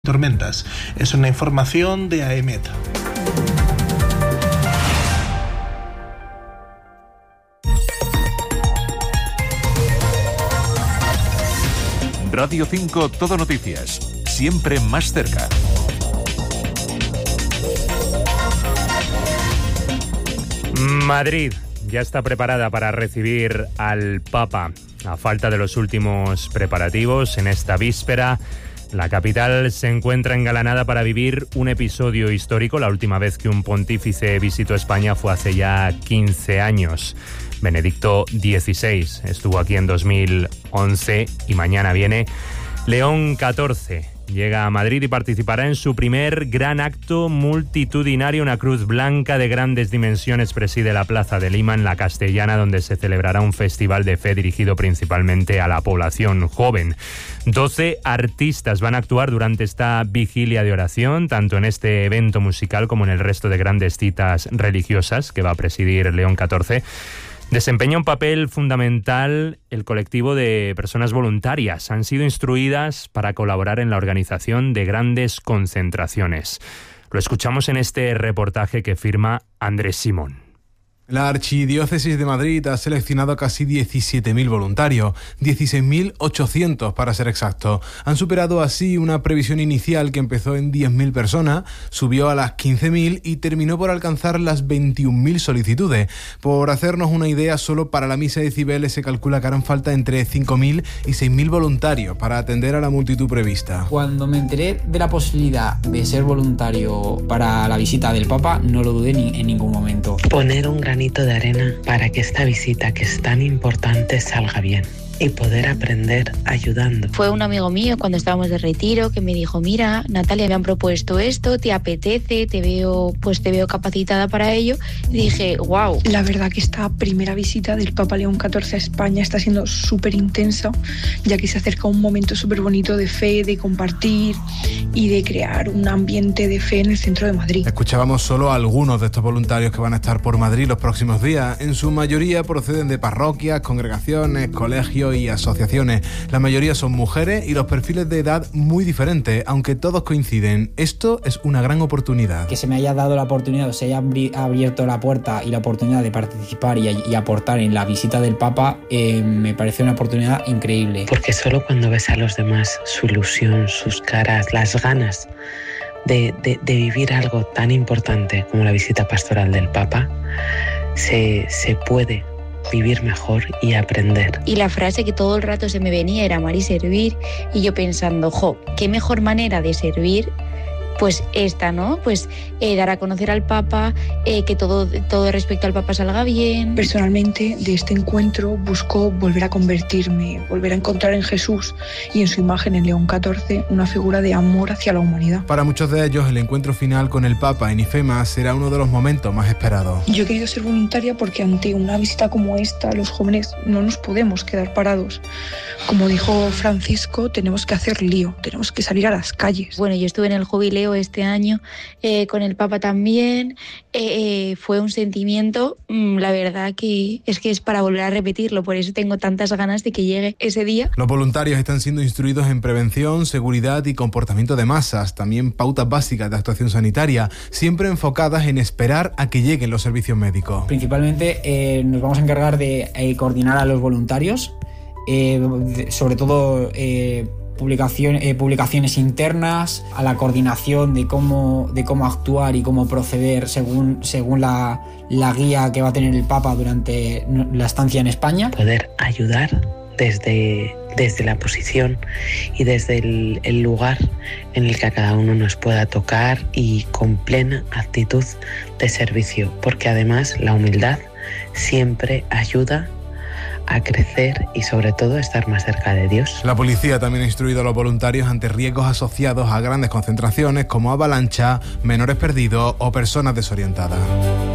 tormentas. Es una información de AEMET. Radio 5 Todo Noticias, siempre más cerca. Madrid ya está preparada para recibir al Papa. A falta de los últimos preparativos, en esta víspera, la capital se encuentra engalanada para vivir un episodio histórico. La última vez que un pontífice visitó España fue hace ya 15 años. Benedicto XVI estuvo aquí en 2011 y mañana viene León XIV. Llega a Madrid y participará en su primer gran acto multitudinario. Una cruz blanca de grandes dimensiones preside la Plaza de Lima, en la Castellana, donde se celebrará un festival de fe dirigido principalmente a la población joven. 12 artistas van a actuar durante esta vigilia de oración, tanto en este evento musical como en el resto de grandes citas religiosas que va a presidir León XIV. Desempeña un papel fundamental el colectivo de personas voluntarias. Han sido instruidas para colaborar en la organización de grandes concentraciones. Lo escuchamos en este reportaje que firma Andrés Simón. La Archidiócesis de Madrid ha seleccionado a casi 17.000 voluntarios, 16.800 para ser exacto. Han superado así una previsión inicial que empezó en 10.000 personas, subió a las 15.000 y terminó por alcanzar las 21.000 solicitudes. Por hacernos una idea, solo para la misa de Cibeles se calcula que harán falta entre 5.000 y 6.000 voluntarios para atender a la multitud prevista. Cuando me enteré de la posibilidad de ser voluntario para la visita del Papa, no lo dudé en ningún momento. Poner un granito de arena para que esta visita, que es tan importante, salga bien y poder aprender ayudando. Fue un amigo mío cuando estábamos de retiro que me dijo: mira, Natalia, me han propuesto esto, ¿te apetece? Te veo capacitada para ello. Y dije, wow. La verdad que esta primera visita del Papa León XIV a España está siendo súper intensa, ya que se acerca un momento súper bonito de fe, de compartir y de crear un ambiente de fe en el centro de Madrid. Escuchábamos solo a algunos de estos voluntarios que van a estar por Madrid los próximos días. En su mayoría proceden de parroquias, congregaciones, colegios y asociaciones. La mayoría son mujeres y los perfiles de edad muy diferentes, aunque todos coinciden. Esto es una gran oportunidad. Que se me haya dado la oportunidad, o se haya abierto la puerta y la oportunidad de participar y aportar en la visita del Papa, me parece una oportunidad increíble. Porque solo cuando ves a los demás, su ilusión, sus caras, las ganas de vivir algo tan importante como la visita pastoral del Papa, se puede vivir mejor y aprender. Y la frase que todo el rato se me venía era amar y servir, y yo pensando, qué mejor manera de servir, pues esta, ¿no? Pues dar a conocer al Papa, que todo respecto al Papa salga bien. Personalmente, de este encuentro busco volver a convertirme, volver a encontrar en Jesús y en su imagen en León XIV una figura de amor hacia la humanidad. Para muchos de ellos, el encuentro final con el Papa en IFEMA será uno de los momentos más esperados. Yo he querido ser voluntaria porque ante una visita como esta, los jóvenes no nos podemos quedar parados. Como dijo Francisco, tenemos que hacer lío, tenemos que salir a las calles. Bueno, yo estuve en el jubileo este año, con el Papa también. Fue un sentimiento, la verdad que es para volver a repetirlo, por eso tengo tantas ganas de que llegue ese día. Los voluntarios están siendo instruidos en prevención, seguridad y comportamiento de masas, también pautas básicas de actuación sanitaria, siempre enfocadas en esperar a que lleguen los servicios médicos. Principalmente nos vamos a encargar de coordinar a los voluntarios, sobre todo publicaciones internas, a la coordinación de cómo actuar y cómo proceder según la guía que va a tener el Papa durante la estancia en España. Poder ayudar desde la posición y desde el lugar en el que a cada uno nos pueda tocar, y con plena actitud de servicio, porque además la humildad siempre ayuda a crecer y sobre todo a estar más cerca de Dios. La policía también ha instruido a los voluntarios ante riesgos asociados a grandes concentraciones como avalancha, menores perdidos o personas desorientadas.